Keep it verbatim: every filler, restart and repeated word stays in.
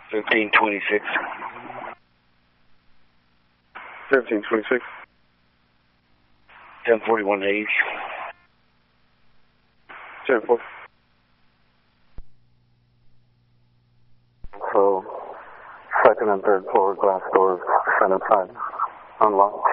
fifteen twenty-six. seventeen twenty-six. ten forty-one Hayes. ten four. So, second and third floor glass doors, center side, unlocked.